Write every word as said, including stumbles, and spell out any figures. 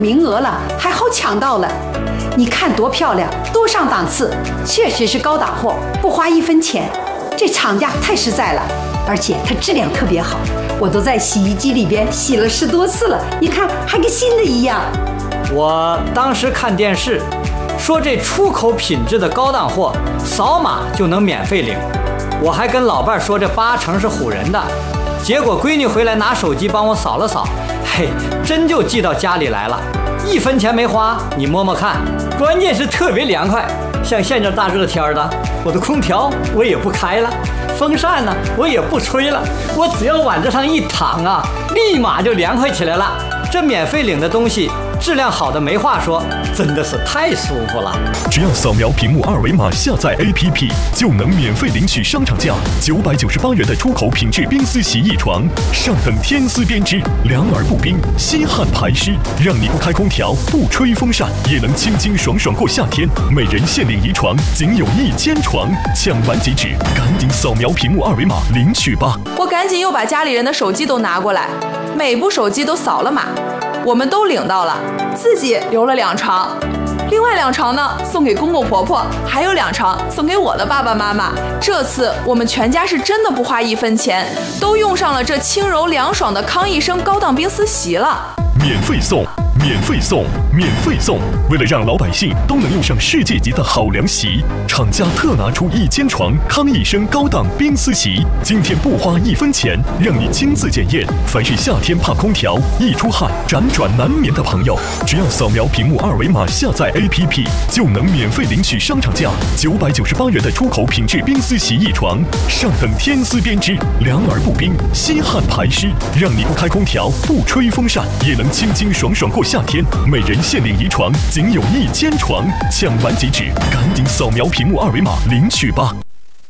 名额了，还好抢到了。你看多漂亮，多上档次，确实是高档货，不花一分钱。这厂家太实在了，而且它质量特别好，我都在洗衣机里边洗了十多次了，你看还跟新的一样。 我当时看电视，说这出口品质的高档货，扫码就能免费领。我还跟老伴说这八成是唬人的，结果闺女回来拿手机帮我扫了扫，嘿，真就寄到家里来了，一分钱没花，你摸摸看。关键是特别凉快，像现在大热天的，我的空调我也不开了，风扇呢我也不吹了，我只要往这上一躺啊，立马就凉快起来了。这免费领的东西质量好的没话说，真的是太舒服了。 只要扫描屏幕二维码下载 A P P， 就能免费领取商场价九百九十八元的出口品质冰丝洗衣床，上等天丝编织，凉而不冰，吸汗排湿，让你不开空调不吹风扇也能清清爽爽过夏天。每人限领一床，仅有一间床，抢完即止，赶紧扫描屏幕二维码领取吧。 我赶紧又把家里人的手机都拿过来，每部手机都扫了码，我们都领到了，自己留了两床，另外两床呢送给公公婆婆，还有两床送给我的爸爸妈妈。这次我们全家是真的不花一分钱，都用上了这轻柔凉爽的康一生高档冰丝席了。 免费送，免费送，免费送！为了让老百姓都能用上世界级的好凉席，厂家特拿出一千床康一生高档冰丝席，今天不花一分钱，让你亲自检验。凡是夏天怕空调、易出汗、辗转难眠的朋友，只要扫描屏幕二维码下载 A P P， 就能免费领取商场价九百九十八元的出口品质冰丝洗衣床，上等天丝编织，凉而不冰，吸汗排湿，让你不开空调、不吹风扇也能清清爽爽过夏天。每人限领一床，仅有一间床，抢完即止，赶紧扫描屏幕二维码领取吧。